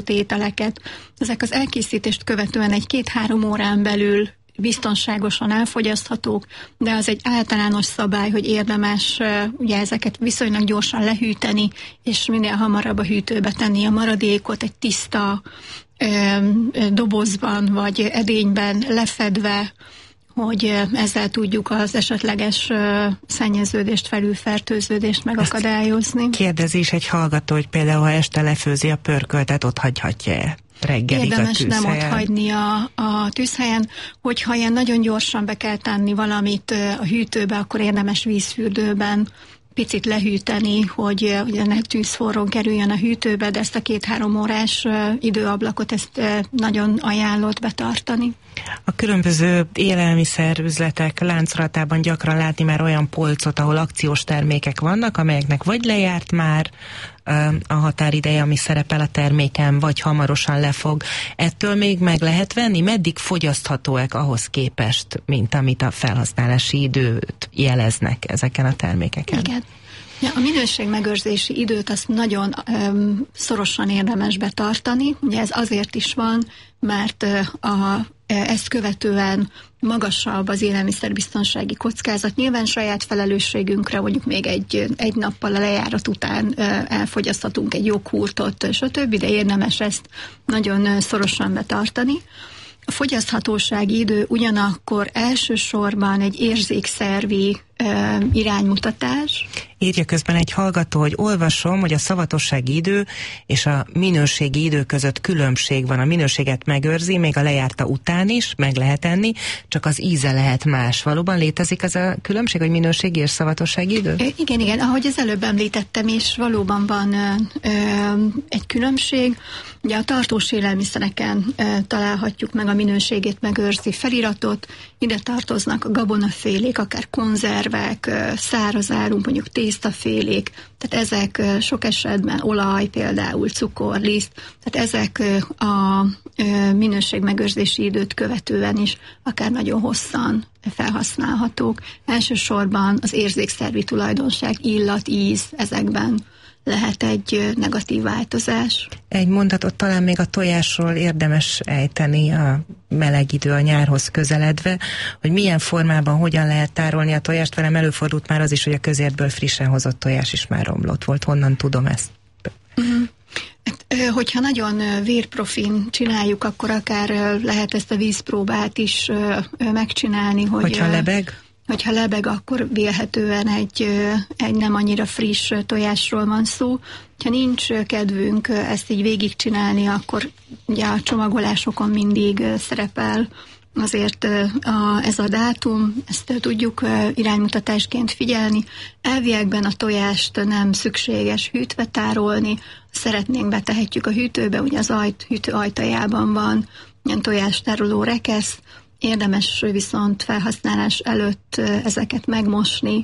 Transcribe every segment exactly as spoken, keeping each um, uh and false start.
ételeket. Ezek az elkészítést követően egy két-három órán belül biztonságosan elfogyaszthatók, de az egy általános szabály, hogy érdemes ugye ezeket viszonylag gyorsan lehűteni, és minél hamarabb a hűtőbe tenni a maradékot egy tiszta ö, dobozban vagy edényben lefedve, hogy ezzel tudjuk az esetleges szennyeződést, felülfertőződést megakadályozni. Kérdezi is egy hallgató, hogy például, ha este lefőzi a pörköltet, ott hagyhatja-e reggelig Érdemes a tűzhelyen? nem ott hagyni a, a tűzhelyen, hogyha ilyen nagyon gyorsan be kell tenni valamit a hűtőbe, akkor érdemes vízfürdőben picit lehűteni, hogy, hogy ne tűzforrón kerüljön a hűtőbe, de ezt a két-három órás időablakot ezt nagyon ajánlott betartani. A különböző élelmiszerüzletek láncolatában gyakran látni már olyan polcot, ahol akciós termékek vannak, amelyeknek vagy lejárt már a határideje, ami szerepel a terméken, vagy hamarosan lefog. Ettől még meg lehet venni? Meddig fogyaszthatóak ahhoz képest, mint amit a felhasználási időt jeleznek ezeken a termékeken? Igen. Ja, a minőségmegőrzési időt azt nagyon öm, szorosan érdemes betartani. Ugye ez azért is van, mert a, ezt követően magasabb az élelmiszerbiztonsági kockázat. Nyilván saját felelősségünkre, mondjuk még egy, egy nappal a lejárat után elfogyaszthatunk egy joghurtot, stb., de érdemes ezt nagyon szorosan betartani. A fogyaszthatósági idő ugyanakkor elsősorban egy érzékszervi ö, iránymutatás. Írja közben egy hallgató, hogy olvasom, hogy a szavatossági idő és a minőségi idő között különbség van. A minőséget megőrzi, még a lejárta után is meg lehet enni, csak az íze lehet más. Valóban létezik az a különbség, hogy minőségi és szavatossági idő? Ö, igen, igen, ahogy az előbb említettem, és valóban van ö, ö, egy különbség. Ugye a tartós élelmiszereken ö, találhatjuk meg a minőségét megőrzi feliratot. Ide tartoznak a gabonafélék, akár konzervek, ö, szárazáru, mondjuk tésztafélék, tehát ezek ö, sok esetben olaj, például cukor, liszt, tehát ezek ö, a ö, minőségmegőrzési időt követően is akár nagyon hosszan felhasználhatók. Elsősorban az érzékszervi tulajdonság, illat, íz, ezekben lehet egy negatív változás. Egy mondatot talán még a tojásról érdemes ejteni a meleg idő, a nyárhoz közeledve, hogy milyen formában, hogyan lehet tárolni a tojást. Velem előfordult már az is, hogy a közértből frissen hozott tojás is már romlott volt. Honnan tudom ezt? Uh-huh. Hogyha nagyon vérprofin csináljuk, akkor akár lehet ezt a vízpróbát is megcsinálni. Hogy Hogyha lebeg? Hogyha lebeg, akkor vélhetően egy, egy nem annyira friss tojásról van szó. Ha nincs kedvünk ezt így végigcsinálni, akkor ugye a csomagolásokon mindig szerepel azért a, ez a dátum, ezt tudjuk iránymutatásként figyelni. Elviekben a tojást nem szükséges hűtve tárolni, szeretnénk, betehetjük a hűtőbe, ugye az ajt, hűtő ajtajában van ilyen tojástároló rekesz. Érdemes viszont felhasználás előtt ezeket megmosni,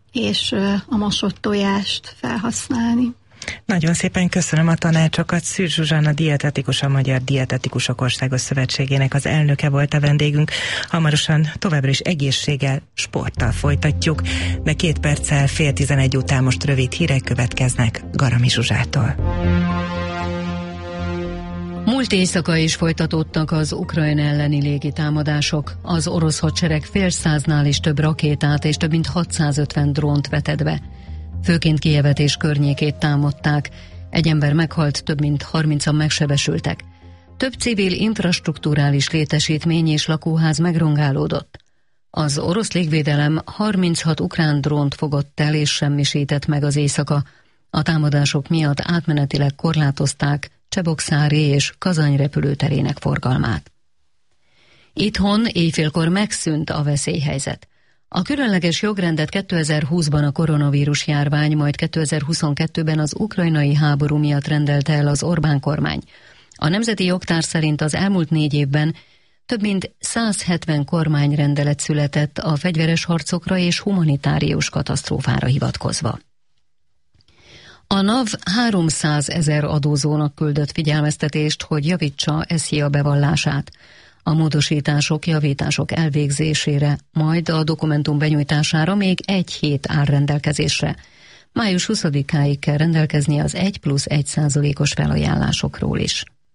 és a mosott tojást felhasználni. Nagyon szépen köszönöm a tanácsokat. Szűcs Zsuzsanna dietetikus, a Magyar Dietetikusok Országos Szövetségének az elnöke volt a vendégünk. Hamarosan továbbra is egészséggel, sporttal folytatjuk, de két perccel fél tizenegy után most rövid hírek következnek Garami Zsuzsától. Múlt éjszaka is folytatódtak az Ukrajna elleni légitámadások. Az orosz hadsereg fél száznál is több rakétát és több mint hatszázötven drónt vetett be. Főként Kijevet és környékét támadták. Egy ember meghalt, több mint harmincan megsebesültek. Több civil infrastrukturális létesítmény és lakóház megrongálódott. Az orosz légvédelem harminchat ukrán drónt fogott el és semmisített meg az éjszaka. A támadások miatt átmenetileg korlátozták Csebokszári és Kazany repülőterének forgalmát. Itthon éjfélkor megszűnt a veszélyhelyzet. A különleges jogrendet kétezer-húszban a koronavírus járvány, majd kétezer-huszonkettőben az ukrajnai háború miatt rendelte el az Orbán kormány. A Nemzeti Jogtár szerint az elmúlt négy évben több mint száz hetven kormányrendelet született a fegyveres harcokra és humanitárius katasztrófára hivatkozva. A NAV háromszázezer adózónak küldött figyelmeztetést, hogy javítsa SZIA bevallását. A módosítások, javítások elvégzésére, majd a dokumentum benyújtására még egy hét áll rendelkezésre. május huszadikáig kell rendelkezni az egy plusz egy százalékos felajánlásokról is.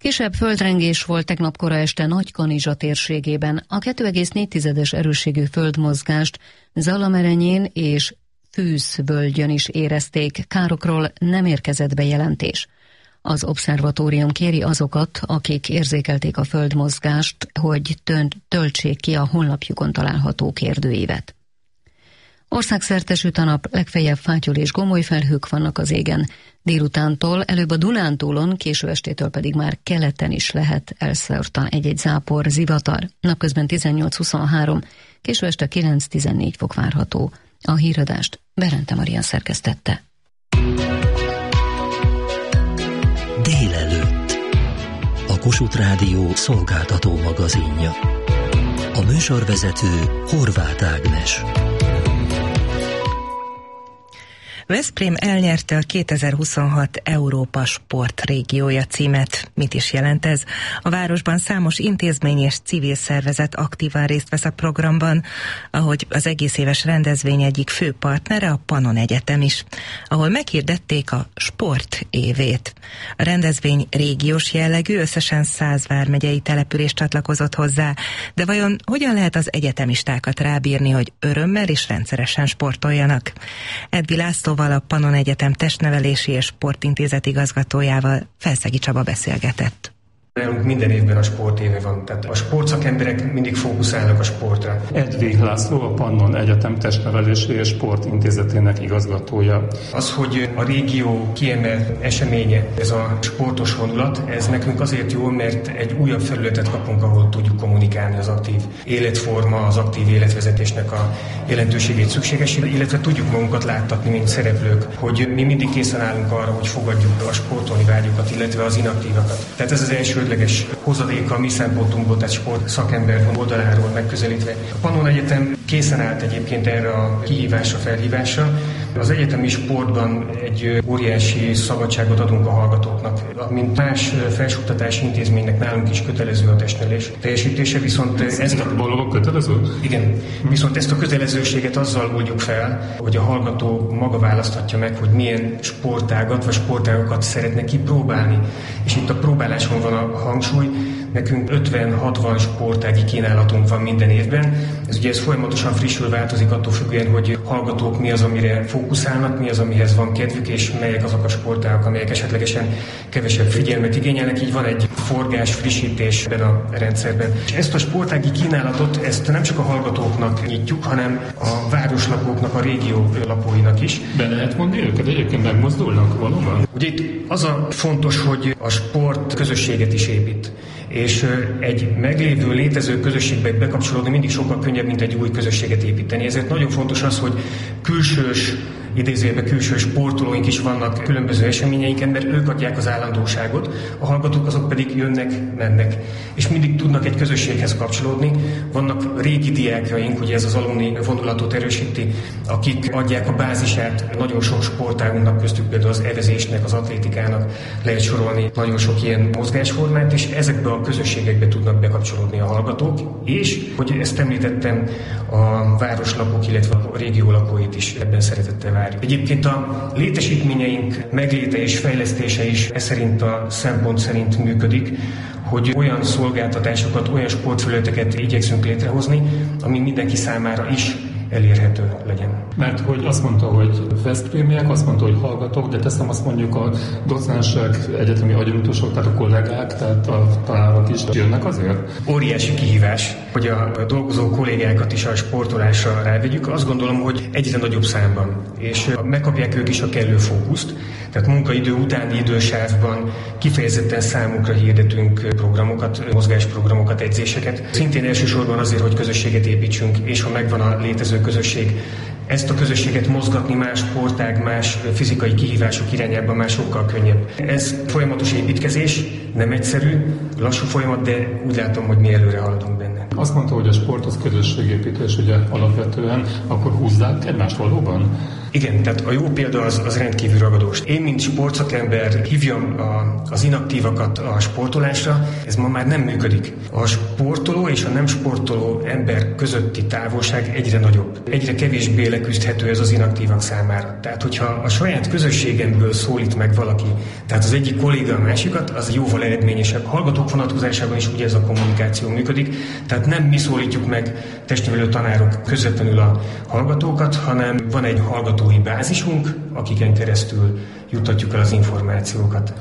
Kisebb földrengés volt tegnap kora este Nagykanizsa térségében. A kettő egész négy erősségű földmozgást Zalamerenyén és Fűszvölgyön is érezték, károkról nem érkezett bejelentés. Az obszervatórium kéri azokat, akik érzékelték a földmozgást, hogy töltsék ki a honlapjukon található kérdőívet. Országszerte süt a nap, legfeljebb fátyol és gomoly felhők vannak az égen. Délutántól előbb a Dunántúlon, késő estétől pedig már keleten is lehet elszórtan egy-egy zápor, zivatar. Napközben tizennyolc-huszonhárom, késő este kilenc-tizennégy fok várható. A híradást Berente Maria szerkesztette. Délelőtt. A Kossuth Rádió szolgáltató magazinja. A műsorvezető Horváth Ágnes. Veszprém elnyerte a kétezer-huszonhat Európa Sportrégiója címet. Mit is jelent ez? A városban számos intézmény és civil szervezet aktívan részt vesz a programban, ahogy az egész éves rendezvény egyik fő partnere a Pannon Egyetem is, ahol meghirdették a sport évét. A rendezvény régiós jellegű, összesen száz vármegyei település csatlakozott hozzá, de vajon hogyan lehet az egyetemistákat rábírni, hogy örömmel és rendszeresen sportoljanak? Edvi Lászlóval, a Pannon Egyetem Testnevelési és Sportintézet igazgatójával Felszegi Csaba beszélgetett. Nálunk minden évben a sportéve van, tehát a sportszakemberek mindig fókuszálnak a sportra. Edvi László, a Pannon Egyetem Testnevelési és Sportintézetének igazgatója. Az, hogy a régió kiemelt eseménye, ez a sportos vonulat, ez nekünk azért jó, mert egy újabb felületet kapunk, ahol tudjuk kommunikálni az aktív életforma, az aktív életvezetésnek a jelentőségét, szükségességét, illetve tudjuk magunkat láttatni, mint szereplők, hogy mi mindig készen állunk arra, hogy fogadjuk a sportolni vágyukat, illetve az inaktívakat. Tehát ez az első hozadéka a mi szempontunkból, tehát sport szakember oldaláról megközelítve. A Pannon Egyetem készen állt egyébként erre a kihívásra, felhívásra. Az egyetemi sportban egy óriási szabadságot adunk a hallgatóknak. Mint más felsőoktatási intézménynek nálunk is kötelező a testnevelés teljesítése, viszont ezt a valóban kötelező? Igen, viszont ezt a kötelezőséget azzal oldjuk fel, hogy a hallgató maga választhatja meg, hogy milyen sportágat vagy sportágokat szeretne kipróbálni. És itt a próbáláson van a hangsúly. Nekünk ötven-hatvan sportági kínálatunk van minden évben. Ez ugye ez folyamatosan frissül, változik attól függően, hogy hallgatók mi az, amire fókuszálnak, mi az, amihez van kedvük, és melyek azok a sportágok, amelyek esetlegesen kevesebb figyelmet igényelnek. Így van egy forgás, frissítés ebben a rendszerben. És ezt a sportági kínálatot, ezt nem csak a hallgatóknak nyitjuk, hanem a városlakóknak, a régió lakóinak is. Be lehet mondni őket, egyébként megmozdulnak valóban? Ugye itt az a fontos, hogy a sport közösséget is épít. És egy meglévő, létező közösségbe bekapcsolódni mindig sokkal könnyebb, mint egy új közösséget építeni. Ezért nagyon fontos az, hogy külsős, idézőjelben külső sportolóink is vannak különböző eseményeinken, mert ők adják az állandóságot, a hallgatók azok pedig jönnek, mennek. És mindig tudnak egy közösséghez kapcsolódni. Vannak régi diákjaink, ugye ez az alumni vonulatot erősíti, akik adják a bázisát nagyon sok sportágunknak, köztük például az evezésnek, az atlétikának, lehet sorolni nagyon sok ilyen mozgásformát, és ezekbe a közösségekbe tudnak bekapcsolódni a hallgatók, és, hogy ezt említettem, a városlakók, illetve a régió lakóit is ebben szeretettel várjuk. Egyébként a létesítményeink megléte és fejlesztése is e szerint a szempont szerint működik, hogy olyan szolgáltatásokat, olyan sportfelületeket igyekszünk létrehozni, ami mindenki számára is elérhető legyen. Mert hogy azt mondta, hogy veszprémiek, azt mondta, hogy hallgatók, de teszem azt mondjuk a docensek, egyetemi adjunktusok, tehát a kollégák, tehát a tanárok is jönnek azért? Óriási kihívás, hogy a dolgozó kollégákat is a sportolásra rávegyük. Azt gondolom, hogy egyre nagyobb számban, és megkapják ők is a kellő fókuszt. Tehát munkaidő utáni idősávban kifejezetten számukra hirdetünk programokat, mozgásprogramokat, edzéseket. Szintén elsősorban azért, hogy közösséget építsünk, és ha megvan a létező közösség, ezt a közösséget mozgatni más sportág, más fizikai kihívások irányában már sokkal könnyebb. Ez folyamatos építkezés, nem egyszerű, lassú folyamat, de úgy látom, hogy mi előre haladunk benne. Azt mondta, hogy a sport az közösségépítés, ugye alapvetően, akkor húzzák egymást valóban? Igen, tehát a jó példa az, az rendkívül ragadós. Én, mint sportszakember hívjam a, az inaktívakat a sportolásra, ez ma már nem működik. A sportoló és a nem sportoló ember közötti távolság egyre nagyobb. Egyre kevésbé leküzdhető ez az inaktívak számára. Tehát, hogyha a saját közösségemből szólít meg valaki, tehát az egyik kolléga a másikat, az jóval eredményesebb. Hallgatók vonatkozásában is ugye ez a kommunikáció működik, tehát nem mi szólítjuk meg testnevelő tanárok közvetlenül a hallgatókat, hanem van egy hallgatói bázisunk, akiken keresztül juttatjuk el az információkat.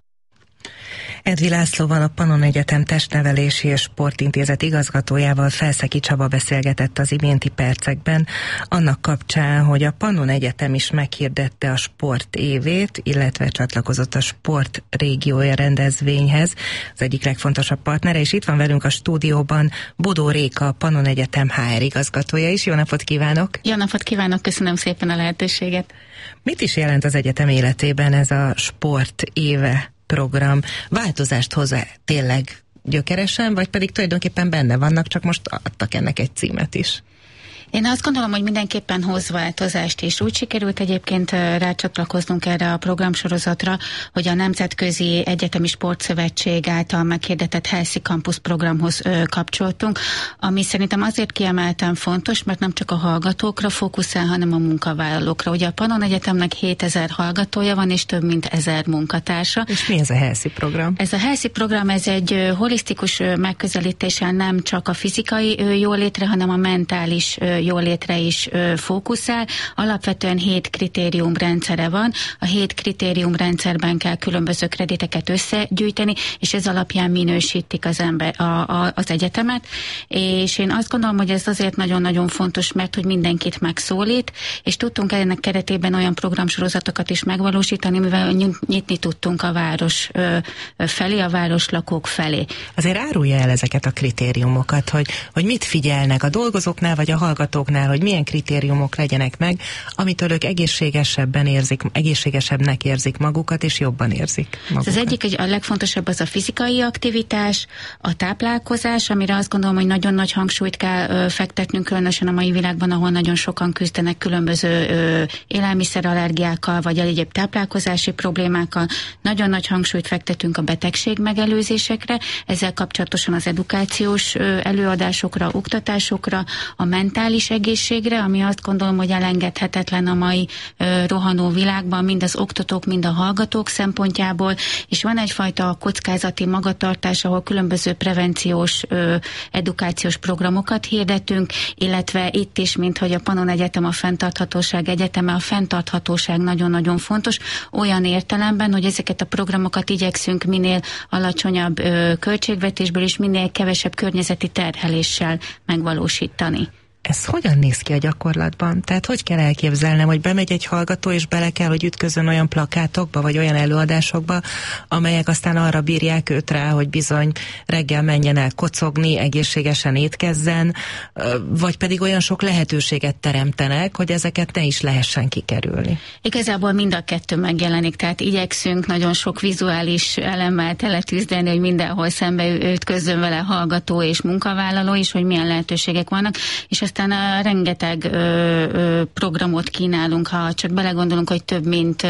Edvi László van, a Pannon Egyetem Testnevelési és Sportintézet igazgatójával. Felszeki Csaba beszélgetett az iménti percekben annak kapcsán, hogy a Pannon Egyetem is meghirdette a sport évét, illetve csatlakozott a Sport Régiója rendezvényhez, az egyik legfontosabb partnere, és itt van velünk a stúdióban Bodó Réka, a Pannon Egyetem há er igazgatója is. Jó napot kívánok! Jó napot kívánok, köszönöm szépen a lehetőséget! Mit is jelent az egyetem életében ez a sport éve program? Változást hoz-e tényleg gyökeresen, vagy pedig tulajdonképpen benne vannak, csak most adtak ennek egy címet is? Én azt gondolom, hogy mindenképpen hoz változást, és úgy sikerült egyébként rácsatlakoznunk erre a programsorozatra, hogy a Nemzetközi Egyetemi Sportszövetség által meghirdetett Healthy Campus programhoz ö, kapcsoltunk, ami szerintem azért kiemelten fontos, mert nem csak a hallgatókra fókuszál, hanem a munkavállalókra. Ugye a Pannon Egyetemnek hétezer hallgatója van, és több mint ezer munkatársa. És mi ez a Healthy program? Ez a Healthy program, ez egy holisztikus megközelítéssel nem csak a fizikai jólétre, hanem a mentális jólétre is ö, fókuszál. Alapvetően hét kritériumrendszere van. A hét kritériumrendszerben kell különböző krediteket összegyűjteni, és ez alapján minősítik az ember a, a, az egyetemet. És én azt gondolom, hogy ez azért nagyon-nagyon fontos, mert hogy mindenkit megszólít, és tudtunk ennek keretében olyan programsorozatokat is megvalósítani, mivel nyitni tudtunk a város ö, felé, a városlakók felé. Azért árulja el ezeket a kritériumokat, hogy, hogy mit figyelnek a dolgozóknál, vagy a hallgatók hogy milyen kritériumok legyenek meg, amitől ők egészségesebben érzik, egészségesebbnek érzik magukat, és jobban érzik magukat. Az egyik, a legfontosabb az a fizikai aktivitás, a táplálkozás, amire azt gondolom, hogy nagyon nagy hangsúlyt kell ö, fektetnünk, különösen a mai világban, ahol nagyon sokan küzdenek különböző ö, élelmiszerallergiákkal, vagy egyéb táplálkozási problémákkal. Nagyon nagy hangsúlyt fektetünk a betegség megelőzésekre, ezzel kapcsolatosan az edukációs ö, előadásokra, oktatásokra, a mentális egészségre, ami azt gondolom, hogy elengedhetetlen a mai ö, rohanó világban, mind az oktatók, mind a hallgatók szempontjából, és van egyfajta kockázati magatartás, ahol különböző prevenciós, ö, edukációs programokat hirdetünk, illetve itt is, mint hogy a Pannon Egyetem a fenntarthatóság egyeteme, a fenntarthatóság nagyon-nagyon fontos, olyan értelemben, hogy ezeket a programokat igyekszünk minél alacsonyabb ö, költségvetésből és minél kevesebb környezeti terheléssel megvalósítani. Ez hogyan néz ki a gyakorlatban? Tehát hogy kell elképzelnem, hogy bemegy egy hallgató, és bele kell, hogy ütközön olyan plakátokba, vagy olyan előadásokba, amelyek aztán arra bírják őt rá, hogy bizony reggel menjen el kocogni, egészségesen étkezzen, vagy pedig olyan sok lehetőséget teremtenek, hogy ezeket ne is lehessen kikerülni. Igazából mind a kettő megjelenik, tehát igyekszünk nagyon sok vizuális elemmel teletűzdeni, hogy mindenhol szembe ütközzön vele hallgató és munkavállaló is, hogy milyen lehetőségek vannak, és aztán uh, rengeteg ö, ö, programot kínálunk, ha csak belegondolunk, hogy több mint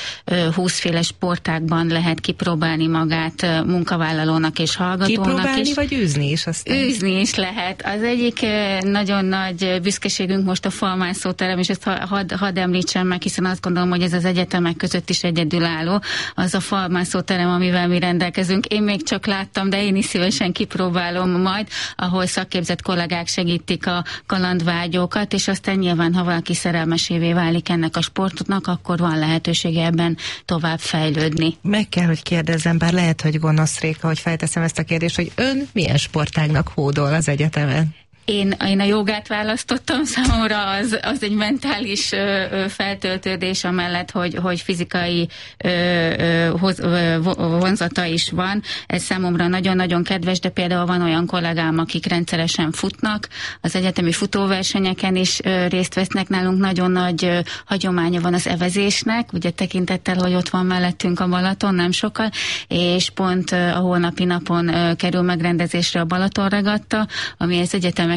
húszféle sportágban lehet kipróbálni magát ö, munkavállalónak és hallgatónak. Kipróbálni is. Vagy űzni is? Aztán. Űzni is lehet. Az egyik ö, nagyon nagy büszkeségünk most a falmászóterem, és ezt hadd had említsem meg, hiszen azt gondolom, hogy ez az egyetemek között is egyedülálló, az a falmászóterem, amivel mi rendelkezünk. Én még csak láttam, de én is szívesen kipróbálom majd, ahol szakképzett kollégák segítik a kalandvágyókat, és aztán nyilván, ha valaki szerelmesévé válik ennek a sportnak, akkor van lehetősége ebben tovább fejlődni. Meg kell, hogy kérdezzem, bár lehet, hogy gonosz, Réka, hogy felteszem ezt a kérdést, hogy ön milyen sportágnak hódol az egyetemen? Én, én a jogát választottam, számomra az, az egy mentális ö, ö, feltöltődés, amellett, hogy, hogy fizikai ö, ö, hoz, ö, vonzata is van. Ez számomra nagyon-nagyon kedves, de például van olyan kollégám, akik rendszeresen futnak, az egyetemi futóversenyeken is ö, részt vesznek. Nálunk nagyon nagy ö, hagyománya van az evezésnek, ugye tekintettel, hogy ott van mellettünk a Balaton, nem sokkal, és pont ö, a holnapi napon ö, kerül megrendezésre a Balaton regatta, ami az egyetemek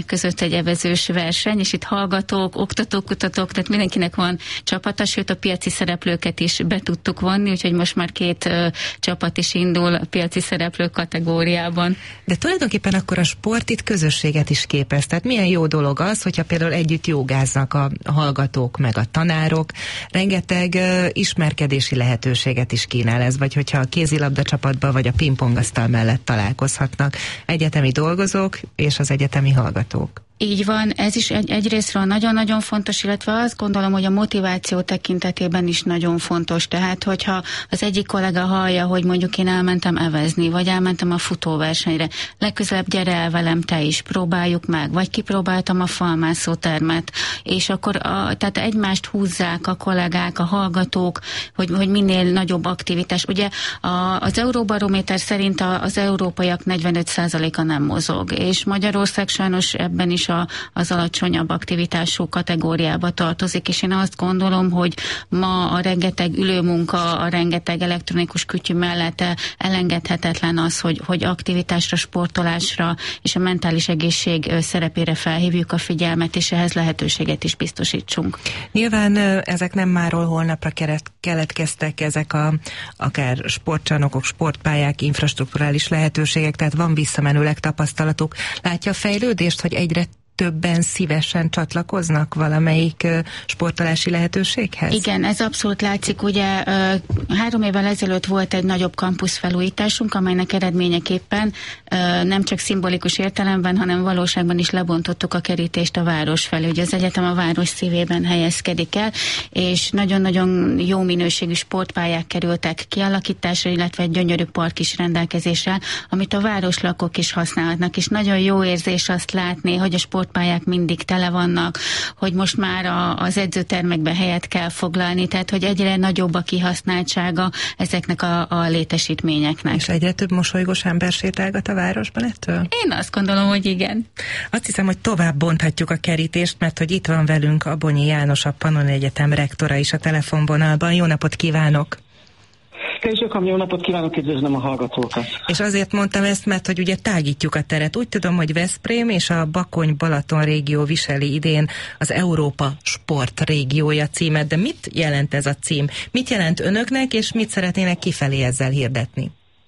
nemek között egy evezős verseny, és itt hallgatók, oktatók, kutatók, tehát mindenkinek van csapata, sőt a piaci szereplőket is be tudtuk vonni, úgyhogy most már két uh, csapat is indul a piaci szereplő kategóriában. De tulajdonképpen akkor a sport itt közösséget is képez. Tehát milyen jó dolog az, hogyha például együtt jogáznak a hallgatók meg a tanárok, rengeteg uh, ismerkedési lehetőséget is kínál ez, vagy hogyha a kézilabda csapatban vagy a pingpongasztal mellett találkozhatnak egyetemi dolgozók és az egyetemi hallgatók. Így van, ez is egy, egyrésztről nagyon-nagyon fontos, illetve azt gondolom, hogy a motiváció tekintetében is nagyon fontos. Tehát, hogyha az egyik kollega hallja, hogy mondjuk én elmentem evezni, vagy elmentem a futóversenyre, legközelebb gyere el velem te is, próbáljuk meg, vagy kipróbáltam a falmászótermet, és akkor a, tehát egymást húzzák a kollégák, a hallgatók, hogy, hogy minél nagyobb aktivitás. Ugye a, az Euróbarométer szerint a, az európaiak negyvenöt százaléka nem mozog, és Magyarország sajnos ebben is A, az alacsonyabb aktivitású kategóriába tartozik, és én azt gondolom, hogy ma a rengeteg ülőmunka, a rengeteg elektronikus kütyű mellett elengedhetetlen az, hogy, hogy aktivitásra, sportolásra és a mentális egészség szerepére felhívjuk a figyelmet, és ehhez lehetőséget is biztosítsunk. Nyilván ezek nem máról holnapra keletkeztek, ezek a akár sportcsarnokok, sportpályák, infrastrukturális lehetőségek, tehát van visszamenőleg tapasztalatuk. Látja a fejlődést, hogy egyre többen szívesen csatlakoznak valamelyik uh, sportolási lehetőséghez? Igen, ez abszolút látszik. Ugye uh, három évvel ezelőtt volt egy nagyobb kampusz felújításunk, amelynek eredményeképpen uh, nem csak szimbolikus értelemben, hanem valóságban is lebontottuk a kerítést a város felé. Ugye az egyetem a város szívében helyezkedik el, és nagyon-nagyon jó minőségű sportpályák kerültek kialakításra, illetve egy gyönyörű park is rendelkezésre, amit a városlakók is használhatnak, és nagyon jó érzés azt látni, hogy a sport sportpályák mindig tele vannak, hogy most már a, az edzőtermekben helyet kell foglalni, tehát hogy egyre nagyobb a kihasználtsága ezeknek a, a létesítményeknek. És egyre több mosolygós ember sétálgat a városban ettől? Én azt gondolom, hogy igen. Azt hiszem, hogy tovább bonthatjuk a kerítést, mert hogy itt van velünk Abonyi János, a Pannoni Egyetem rektora is a telefonvonalban. Jó napot kívánok! Köszönöm, jó napot kívánok, üdvözlöm a hallgatókat. És azért mondtam ezt, mert hogy ugye tágítjuk a teret. Úgy tudom, hogy Veszprém és a Bakony-Balaton régió viseli idén az Európa Sport régiója címet, de mit jelent ez a cím? Mit jelent önöknek, és mit szeretnének kifelé ezzel hirdetni?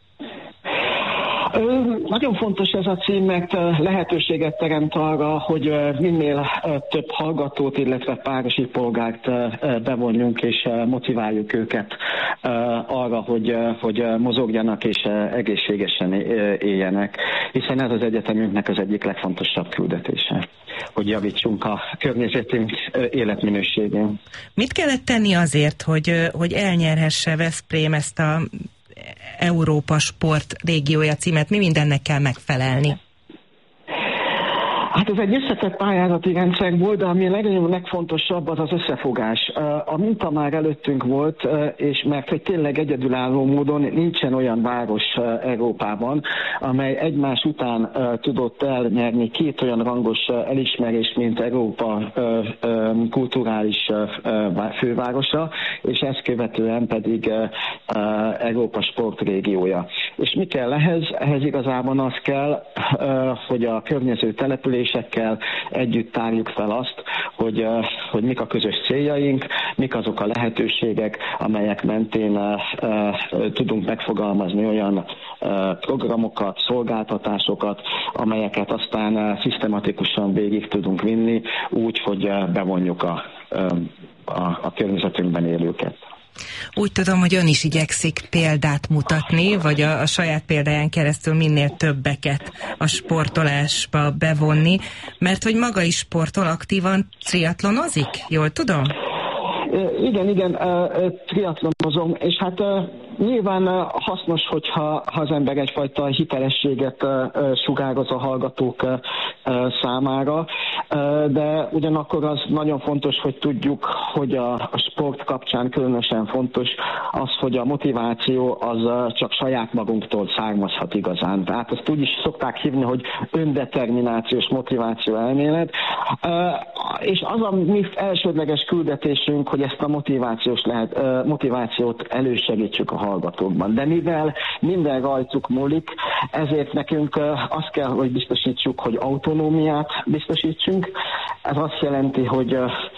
Nagyon fontos ez a cím, mert lehetőséget teremt arra, hogy minél több hallgatót, illetve párosi polgárt bevonjunk és motiváljuk őket arra, hogy, hogy mozogjanak és egészségesen éljenek, hiszen ez az egyetemünknek az egyik legfontosabb küldetése, hogy javítsunk a környezetünk életminőségén. Mit kellett tenni azért, hogy, hogy elnyerhesse Veszprém ezt a Európa Sport régiója címet? Mi mindennek kell megfelelni? Hát ez egy összetett pályázati rendszer volt, de ami legnagyobb, legfontosabb az az összefogás. A minta már előttünk volt, és mert hogy tényleg egyedülálló módon nincsen olyan város Európában, amely egymás után tudott elnyerni két olyan rangos elismerést, mint Európa kulturális fővárosa, és ezt követően pedig Európa Sport régiója. És mi kell ehhez? Ehhez igazában az kell, hogy a környező település együtt tárjuk fel azt, hogy, hogy mik a közös céljaink, mik azok a lehetőségek, amelyek mentén uh, uh, tudunk megfogalmazni olyan uh, programokat, szolgáltatásokat, amelyeket aztán uh, szisztematikusan végig tudunk vinni, úgy, hogy uh, bevonjuk a, uh, a, a környezetünkben élőket. Úgy tudom, hogy ön is igyekszik példát mutatni, vagy a, a saját példáján keresztül minél többeket a sportolásba bevonni, mert hogy maga is sportol, aktívan triatlonozik, jól tudom? Igen, igen, triatlonozom, és hát nyilván hasznos, hogyha ha az ember egyfajta hitelességet sugároz a hallgatók számára, de ugyanakkor az nagyon fontos, hogy tudjuk, hogy a, a sport kapcsán különösen fontos az, hogy a motiváció az csak saját magunktól származhat igazán. Tehát ezt úgy is szokták hívni, hogy öndeterminációs motiváció elmélet, és az a mi elsődleges küldetésünk, hogy ezt a motivációs lehet, motivációt elősegítsük a hallgatókban. De mivel minden rajtuk múlik, ezért nekünk azt kell, hogy biztosítsuk, hogy autonómiát biztosítsunk. Ez azt jelenti, hogy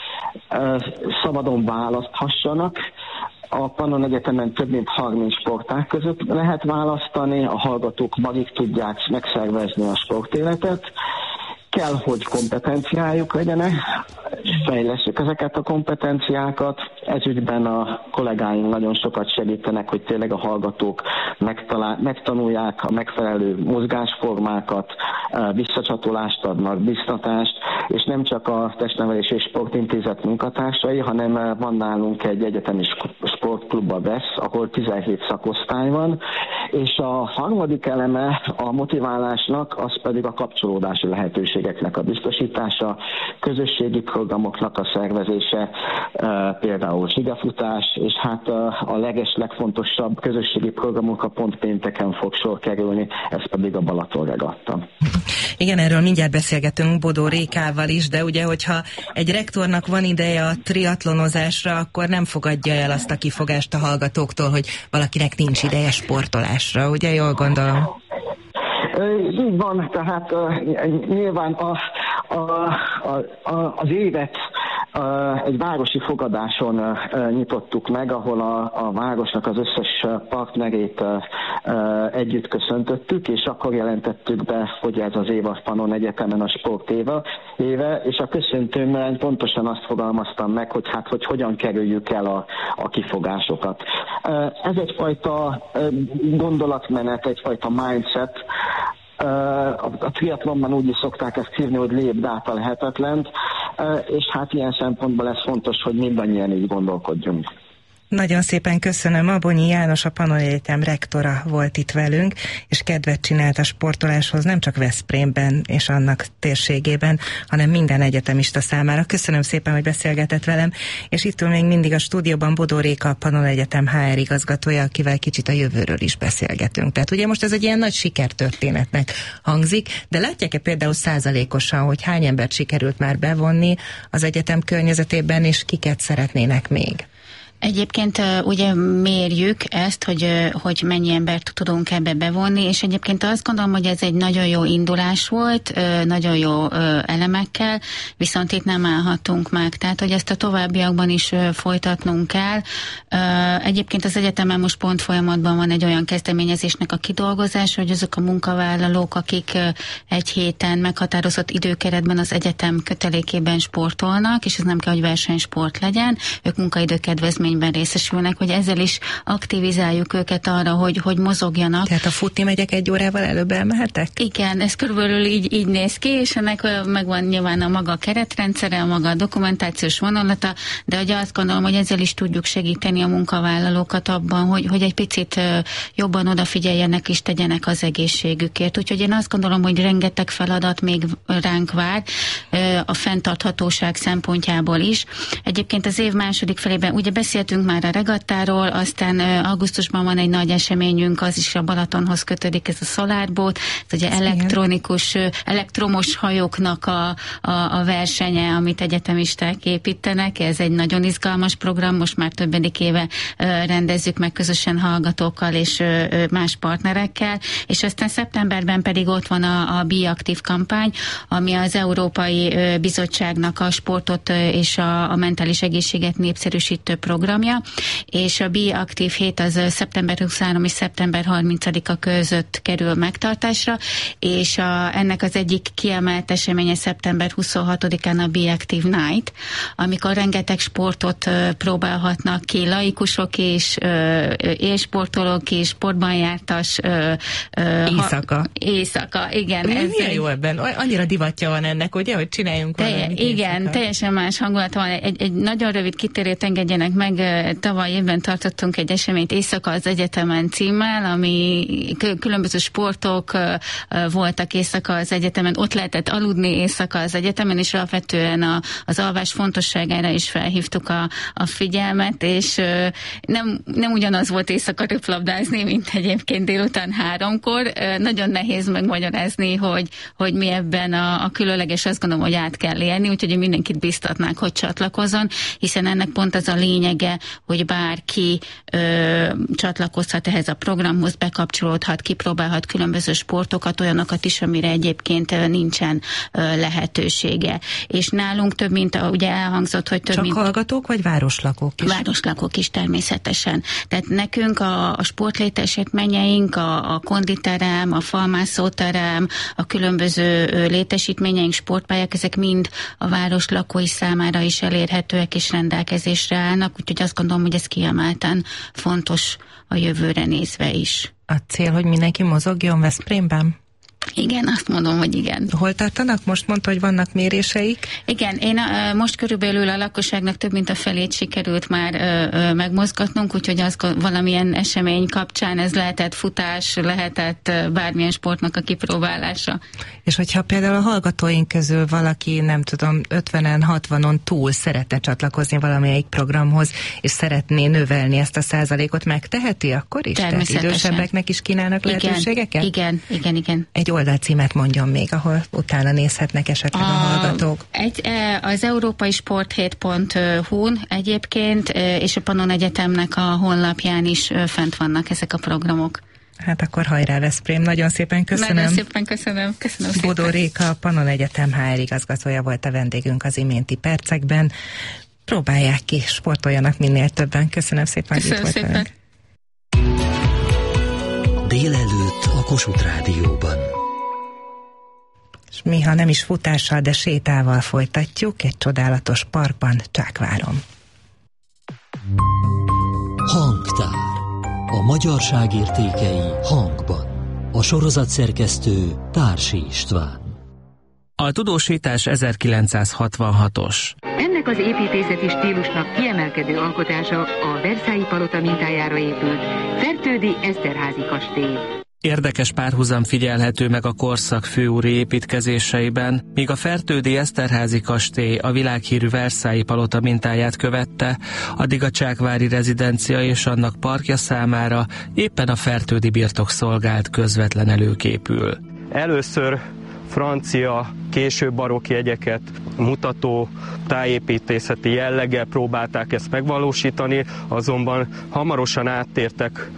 szabadon választhassanak. A Pannon Egyetemen több mint harminc sportág között lehet választani, a hallgatók maguk tudják megszervezni a sportéletet. Kell, hogy kompetenciájuk legyenek, fejlesztjük ezeket a kompetenciákat. Ezügyben a kollégáink nagyon sokat segítenek, hogy tényleg a hallgatók megtalál, megtanulják a megfelelő mozgásformákat, visszacsatolást adnak, biztatást, és nem csak a Testnevelés és Sportintézet munkatársai, hanem van nálunk egy egyetemi sportklub, a VESZ, ahol tizenhét szakosztály van, és a harmadik eleme a motiválásnak, az pedig a kapcsolódási lehetőségeknek a biztosítása, közösségi programoknak a szervezése, például zsigafutás, és hát a leges, legfontosabb közösségi programokra pont pénteken fog sor kerülni, ez pedig a Balaton regatta. Igen, erről mindjárt beszélgetünk Bodó Rékával is, de ugye, hogyha egy rektornak van ideje a triatlonozásra, akkor nem fogadja el azt a kifogást a hallgatóktól, hogy valakinek nincs ideje sportolásra, ugye, jól gondolom? Így van, tehát uh, nyilván a, a, a, az évet uh, egy városi fogadáson uh, nyitottuk meg, ahol a, a városnak az összes partnerét uh, uh, együtt köszöntöttük, és akkor jelentettük be, hogy ez az év a Pannon Egyetemen a sport éve, éve, és a köszöntőmben pontosan azt fogalmaztam meg, hogy hát, hogy hogyan kerüljük el a, a kifogásokat. Uh, ez egyfajta uh, gondolatmenet, egyfajta mindset. A triatlonban úgy is szokták ezt hívni, hogy lépd át a lehetetlent, és hát ilyen szempontból ez fontos, hogy mindannyian így gondolkodjunk. Nagyon szépen köszönöm. Abonyi János, a Pannon Egyetem rektora volt itt velünk, és kedvet csinált a sportoláshoz nem csak Veszprémben és annak térségében, hanem minden egyetemista számára. Köszönöm szépen, hogy beszélgetett velem, és itt ül még mindig a stúdióban Bodó Réka, a Pannon Egyetem há er igazgatója, akivel kicsit a jövőről is beszélgetünk. Tehát ugye most ez egy ilyen nagy sikertörténetnek hangzik, de látják-e például százalékosan, hogy hány embert sikerült már bevonni az egyetem környezetében, és kiket szeretnének még? Egyébként ugye mérjük ezt, hogy, hogy mennyi embert tudunk ebbe bevonni, és egyébként azt gondolom, hogy ez egy nagyon jó indulás volt, nagyon jó elemekkel, viszont itt nem állhatunk meg, tehát hogy ezt a továbbiakban is folytatnunk kell. Egyébként az egyetemen most pont folyamatban van egy olyan kezdeményezésnek a kidolgozása, hogy azok a munkavállalók, akik egy héten meghatározott időkeretben az egyetem kötelékében sportolnak, és ez nem kell, hogy versenysport legyen, ők munkaidőkedvezmény részesülnek, hogy ezzel is aktivizáljuk őket arra, hogy, hogy mozogjanak. Tehát a futni megyek egy órával előbb elmehetek? Igen, ez körülbelül így, így néz ki, és ennek megvan nyilván a maga keretrendszere, a maga dokumentációs vonalata, de hogy azt gondolom, hogy ezzel is tudjuk segíteni a munkavállalókat abban, hogy, hogy egy picit jobban odafigyeljenek és tegyenek az egészségükért. Úgyhogy én azt gondolom, hogy rengeteg feladat még ránk vár a fenntarthatóság szempontjából is. Egyébként az év második felében ugye beszéltünk már a regattáról, aztán augusztusban van egy nagy eseményünk, az is a Balatonhoz kötődik, ez a SolarBoat, ez ugye elektronikus, elektromos hajóknak a, a, a versenye, amit egyetemisták építenek. Ez egy nagyon izgalmas program, most már többedik éve rendezzük meg közösen hallgatókkal és más partnerekkel, és aztán szeptemberben pedig ott van a, a Be Active kampány, ami az Európai Bizottságnak a sportot és a, a mentális egészséget népszerűsítő programja, és a Be Active hét az szeptember huszonharmadika és szeptember harmincadika között kerül megtartásra, és a, ennek az egyik kiemelt eseménye szeptember huszonhatodikán a Be Active Night, amikor rengeteg sportot uh, próbálhatnak ki laikusok és uh, élsportolók és sportban jártas uh, uh, éjszaka. Ha, éjszaka, igen. Ez milyen jó ebben? Annyira divatja van ennek, ugye, hogy csináljunk Telje, valamit igen, éjszaka. Teljesen más hangulata van. Egy, egy nagyon rövid kitérőt engedjenek meg. meg tavaly évben tartottunk egy eseményt Éjszaka az egyetemen címmel, ami különböző sportok voltak éjszaka az egyetemen, ott lehetett aludni éjszaka az egyetemen, és alapvetően a, az alvás fontosságára is felhívtuk a, a figyelmet, és nem, nem ugyanaz volt éjszaka röplabdázni, mint egyébként délután háromkor. Nagyon nehéz megmagyarázni, hogy, hogy mi ebben a, a különleges, azt gondolom, hogy át kell élni, úgyhogy mindenkit biztatnák, hogy csatlakozzon, hiszen ennek pont az a lényege, hogy bárki ö, csatlakozhat ehhez a programhoz, bekapcsolódhat, kipróbálhat különböző sportokat, olyanokat is, amire egyébként nincsen ö, lehetősége. És nálunk több, mint ugye elhangzott, hogy több Csak mint... hallgatók, vagy városlakók is? Városlakók is természetesen. Tehát nekünk a, a sportlétesítményeink, a, a konditerem, a falmászóterem, a különböző létesítményeink, sportpályák, ezek mind a város lakói számára is elérhetőek és rendelkezésre állnak, úgyhogy azt gondolom, hogy ez kiemelten fontos a jövőre nézve is. A cél, hogy mindenki mozogjon Veszprémben? Igen, azt mondom, hogy igen. Hol tartanak? Most mondta, hogy vannak méréseik? Igen, én a, most körülbelül a lakosságnak több mint a felét sikerült már ö, ö, megmozgatnunk, úgyhogy az valamilyen esemény kapcsán ez lehetett futás, lehetett bármilyen sportnak a kipróbálása. És hogyha például a hallgatóink közül valaki, nem tudom, ötvenen, hatvanon túl szeretne csatlakozni valamelyik programhoz, és szeretné növelni ezt a százalékot, megteheti akkor is? Tehát idősebbeknek is kínálnak igen, lehetőségeket? Igen, igen, igen. Egy oldalcímet mondjon még, ahol utána nézhetnek esetleg a, a hallgatók. Egy, az európai sporthét pont hu-n egyébként, és a Pannon Egyetemnek a honlapján is fent vannak ezek a programok. Hát akkor hajrá Veszprém, nagyon szépen köszönöm. Nagyon szépen köszönöm. köszönöm szépen. Bodó Réka, a Pannon Egyetem há er igazgatója volt a vendégünk az iménti percekben. Próbálják ki, sportoljanak minél többen. Köszönöm szépen, köszönöm hogy itt volt velünk. Délelőtt a Kossuth Rádióban. És mi, ha nem is futással, de sétával folytatjuk egy csodálatos parkban, Csákváron. Hangtár. A magyarság értékei hangban. A sorozat szerkesztő Társi István. A tudósítás ezerkilencszázhatvanhatos. Ennek az építészeti stílusnak kiemelkedő alkotása a Versailles palota mintájára épült Fertődi Eszterházy kastély. Érdekes párhuzam figyelhető meg a korszak főúri építkezéseiben, míg a Fertődi Eszterházy kastély a világhírű Versailles palota mintáját követte, addig a csákvári rezidencia és annak parkja számára éppen a Fertődi birtok szolgált közvetlen előképül. Először francia, később barokk jegyeket mutató tájépítészeti jelleggel próbálták ezt megvalósítani, azonban hamarosan áttértek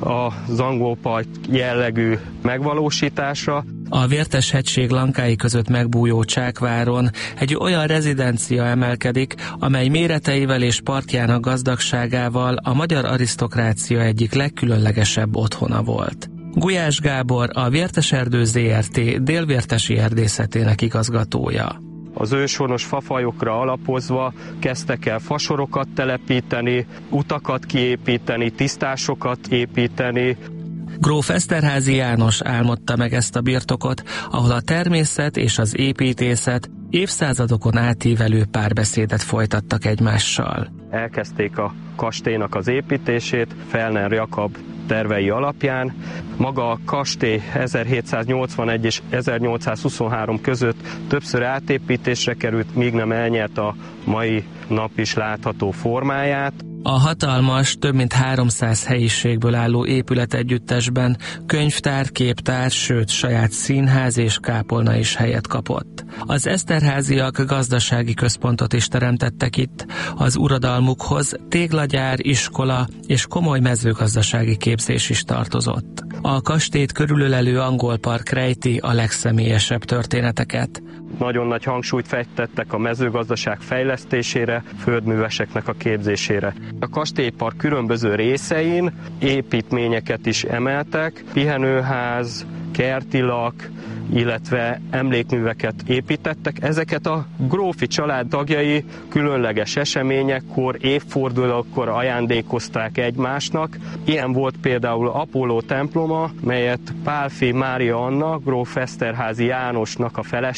az angol park jellegű megvalósításra. A Vérteshegység lankái között megbújó Csákváron egy olyan rezidencia emelkedik, amely méreteivel és parkjának gazdagságával a magyar arisztokrácia egyik legkülönlegesebb otthona volt. Gulyás Gábor, a Vérteserdő zé er té délvértesi erdészetének igazgatója. Az őshonos fafajokra alapozva kezdtek el fasorokat telepíteni, utakat kiépíteni, tisztásokat építeni. Gróf Eszterházy János álmodta meg ezt a birtokot, ahol a természet és az építészet évszázadokon átívelő párbeszédet folytattak egymással. Elkezdték a kastélynak az építését Fellner Jakab tervei alapján. Maga a kastély ezerhétszáznyolcvanegy és ezernyolcszázhuszonhárom között többször átépítésre került, míg nem elnyert a mai nap is látható formáját. A hatalmas, több mint háromszáz helyiségből álló épület együttesben könyvtár, képtár, sőt saját színház és kápolna is helyet kapott. Az Eszterházyak gazdasági központot is teremtettek itt, az uradalmukhoz téglagyár, iskola és komoly mezőgazdasági képzés is tartozott. A kastélyt körülölelő angol park rejti a legszemélyesebb történeteket. Nagyon nagy hangsúlyt fektettek a mezőgazdaság fejlesztésére, földműveseknek a képzésére. A kastélypark különböző részein építményeket is emeltek, pihenőház, kertilak, illetve emlékműveket építettek. Ezeket a grófi család tagjai különleges eseményekkor, évfordulókkor ajándékozták egymásnak. Ilyen volt például Apolló temploma, melyet Pálffy Mária Anna, gróf Eszterházy Jánosnak a felesége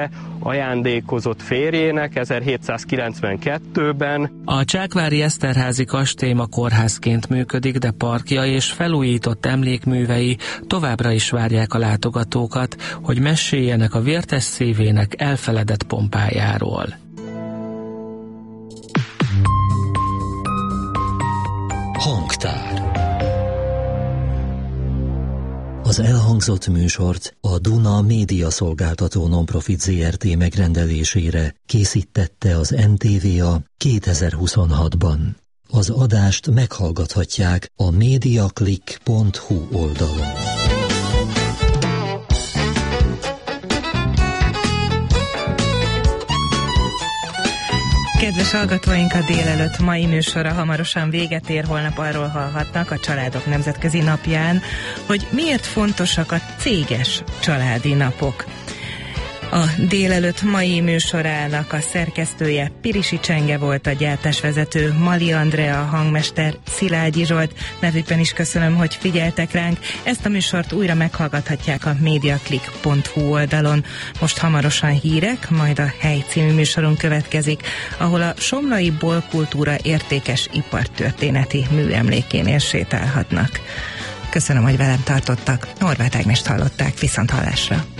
Endre ajándékozott férjének ezerhétszázkilencvenkettőben. A Csákvári Eszterházy kastély ma kórházként működik, de parkja és felújított emlékművei továbbra is várják a látogatókat, hogy meséljenek a vértes szívének elfeledett pompájáról. Hangtár. Az elhangzott műsort a Duna Média Szolgáltató Nonprofit zé er té megrendelésére készítette az en té vé á kétezer-huszonhatban. Az adást meghallgathatják a mediaclick pont hu oldalon. Kedves hallgatóink, a délelőtt mai műsora hamarosan véget ér, holnap arról hallhatnak a Családok Nemzetközi Napján, hogy miért fontosak a céges családi napok. A délelőtt mai műsorának a szerkesztője Pirisi Csenge volt, a gyártásvezető Mali Andrea, a hangmester Szilágyi Zsolt. Nevükben is köszönöm, hogy figyeltek ránk. Ezt a műsort újra meghallgathatják a mediaclick pont hu oldalon. Most hamarosan hírek, majd a Hely című műsorunk következik, ahol a somlai bolkultúra értékes ipartörténeti műemlékénél sétálhatnak. Köszönöm, hogy velem tartottak. Horváth Ágnest hallották, viszont hallásra.